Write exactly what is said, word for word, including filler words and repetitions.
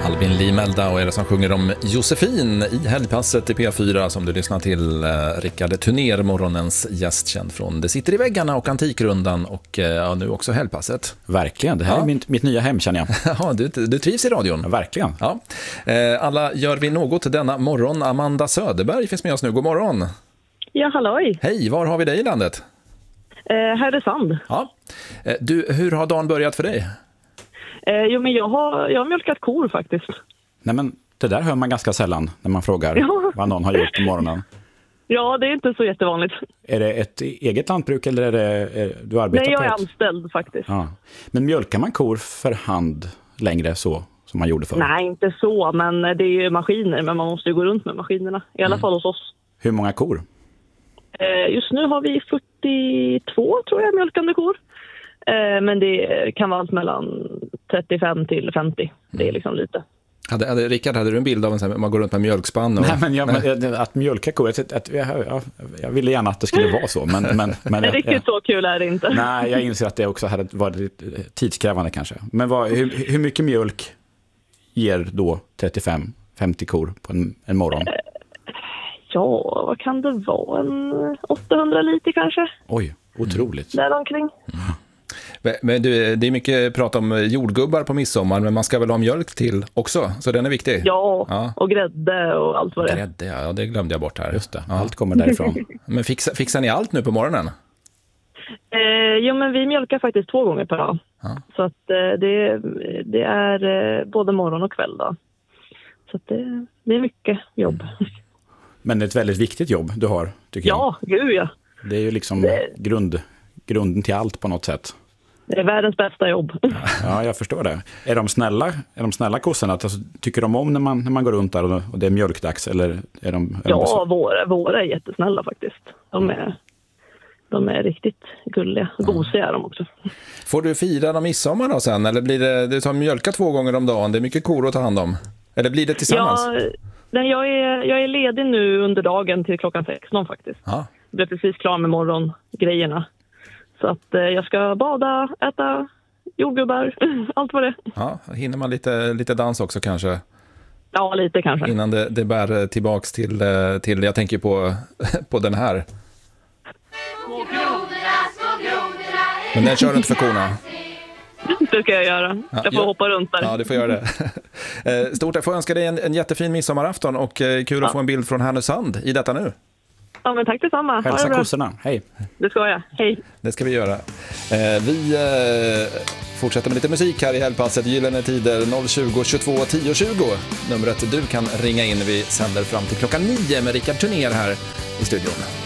Albin Limelda och är det som sjunger om Josefin i helgpasset i P fyra som du lyssnar till. eh, Rickard Tunér, morgonens gäst, känd från Det sitter i väggarna och Antikrundan och eh, ja, nu också helgpasset. Verkligen, det här Ja. är mitt, mitt nya hem, känner jag. Ja, du, du trivs i radion. Ja, verkligen. Ja. Eh, alla gör vi något denna morgon. Amanda Söderberg finns med oss nu. God morgon. Ja, halloj. Hej, var har vi dig i landet? Eh, Härnösand. Ja. Eh, du, hur har dagen börjat för dig? Eh, jo, men jag har, jag har mjölkat kor faktiskt. Nej, men det där hör man ganska sällan när man frågar Ja. vad någon har gjort på morgonen. Ja, det är inte så jättevanligt. Är det ett eget lantbruk eller är det, är, du arbetar Nej, jag på är ett? anställd faktiskt. Ja. Men mjölkar man kor för hand längre så som man gjorde förr? Nej, inte så, men det är ju maskiner. Men man måste ju gå runt med maskinerna. I alla fall hos oss. Hur många kor? Eh, just nu har vi fyrtiotvå, tror jag, mjölkande kor. Eh, men det kan vara allt mellan trettiofem till femtio. Det är liksom lite. Hade, hade, Rickard, hade du en bild av en sån här, man går runt med mjölkspann? Och... Nej, men jag, men, att mjölka kor, att, att, jag, jag, jag ville gärna att det skulle vara så. Men, men, men, Nej, riktigt jag, så kul är det inte. nej, jag inser att det också hade varit tidskrävande kanske. Men vad, hur, hur mycket mjölk ger då trettiofem femtio kor på en, en morgon? Ja, vad kan det vara? En åttahundra liter kanske? Oj, otroligt. Där omkring. Men du, det är mycket prat om jordgubbar på midsommar, men man ska väl ha mjölk till också, så den är viktig. Ja, Ja. och grädde och allt vad det är. Grädde, ja, det glömde jag bort här. Just det, Ja. allt kommer därifrån. Men fixar, fixar ni allt nu på morgonen? Eh, jo, men vi mjölkar faktiskt två gånger per dag. Ja. Så att eh, det, det är eh, både morgon och kväll då. Så att det, det är mycket jobb. Men det är ett väldigt viktigt jobb du har, tycker Ja, gud ja. jag. Det är ju liksom Det- grund, grunden till allt på något sätt. Det är världens bästa jobb. Ja, jag förstår det. Är de snälla, är de snälla kossorna? Alltså, tycker de om när man, när man går runt där och, och det är mjölkdags? Eller är de, är de Ja, så? våra, våra är jättesnälla faktiskt. De är, de är riktigt gulliga. Gosiga är de också. Får du fira dem midsommar då sen? Eller blir det, du tar mjölka två gånger om dagen, det är mycket kor att ta hand om? Eller blir det tillsammans? Ja, nej, jag, är, jag är ledig nu under dagen till klockan sexton faktiskt. Ja. Jag blev precis klar med morgongrejerna. Så att eh, jag ska bada, äta jordgubbar, allt vad det är. Ja, hinner man lite, lite dans också kanske? Ja, lite kanske. Innan det, det bär tillbaks till, eh, till, jag tänker på, på den här. Men den kör du inte för korna. Det ska jag göra. Ja, Jag får ja. hoppa runt där. Ja, du får göra det. Eh, Stort tack, får jag önska dig en, en jättefin midsommarafton och eh, kul att få en bild från Härnösand i detta nu. Ja, men tack detsamma. Ha det Hälsa bra. kossorna, hej. Det ska jag. Hej. Det ska vi göra. Eh, vi eh, fortsätter med lite musik här i helgpasset. Gyllene tider noll tjugo tjugotvå tio tjugo. Numret du kan ringa in. Vi sänder fram till klockan nio med Rickard Tunér här i studion.